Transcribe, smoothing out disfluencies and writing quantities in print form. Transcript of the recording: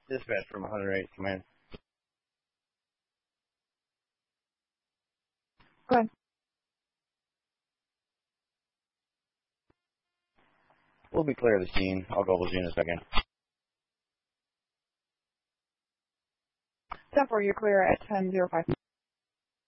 Dispatch from 108, command. Go ahead. We'll be clear of the scene. I'll go those units back in. 10-4, you're clear at 10:05.